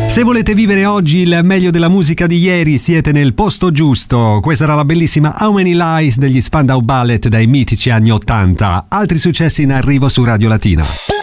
Se volete vivere oggi il meglio della musica di ieri, siete nel posto giusto. Questa era la bellissima How Many Lies degli Spandau Ballet dai mitici anni '80. Altri successi in arrivo su Radio Latina.